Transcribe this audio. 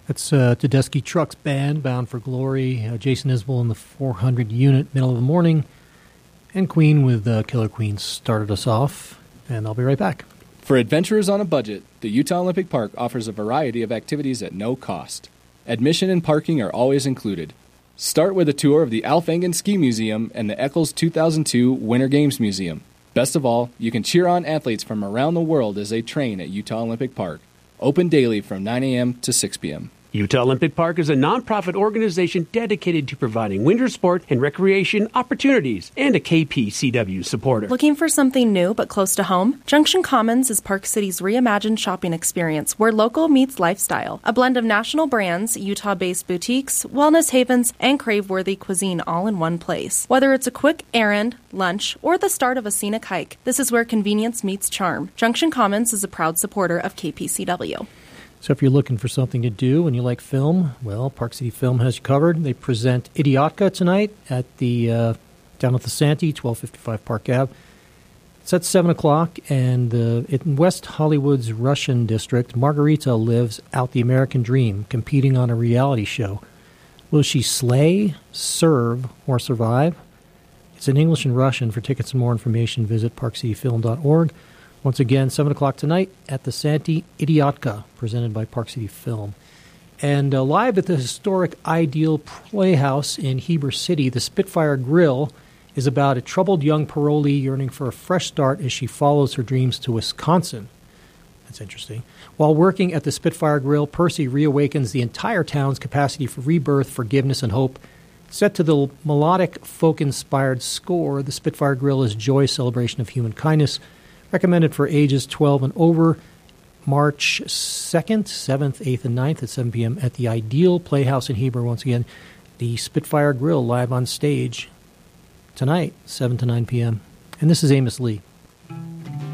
That's Tedeschi Trucks Band, Bound for Glory. Jason Isbell in the 400 unit, Middle of the Morning. And Queen with Killer Queen started us off. And I'll be right back. For adventurers on a budget, the Utah Olympic Park offers a variety of activities at no cost. Admission and parking are always included. Start with a tour of the Alf Engen Ski Museum and the Eccles 2002 Winter Games Museum. Best of all, you can cheer on athletes from around the world as they train at Utah Olympic Park. Open daily from 9 a.m. to 6 p.m. Utah Olympic Park is a nonprofit organization dedicated to providing winter sport and recreation opportunities and a KPCW supporter. Looking for something new but close to home? Junction Commons is Park City's reimagined shopping experience where local meets lifestyle. A blend of national brands, Utah-based boutiques, wellness havens, and crave-worthy cuisine all in one place. Whether it's a quick errand, lunch, or the start of a scenic hike, this is where convenience meets charm. Junction Commons is a proud supporter of KPCW. So if you're looking for something to do and you like film, well, Park City Film has you covered. They present Idiotka tonight at the down at the Santee, 1255 Park Ave. It's at 7 o'clock, and in West Hollywood's Russian district, Margarita lives out the American dream, competing on a reality show. Will she slay, serve, or survive? It's in English and Russian. For tickets and more information, visit parkcityfilm.org. Once again, 7 o'clock tonight at the Santee, Idiotka, presented by Park City Film. And live at the historic Ideal Playhouse in Heber City, the Spitfire Grill is about a troubled young parolee yearning for a fresh start as she follows her dreams to Wisconsin. That's interesting. While working at the Spitfire Grill, Percy reawakens the entire town's capacity for rebirth, forgiveness, and hope. Set to the melodic, folk-inspired score, the Spitfire Grill is joyous celebration of human kindness. Recommended for ages 12 and over, March 2nd, 7th, 8th, and 9th at 7 p.m. at the Ideal Playhouse in Heber. Once again, the Spitfire Grill live on stage tonight, 7 to 9 p.m. And this is Amos Lee.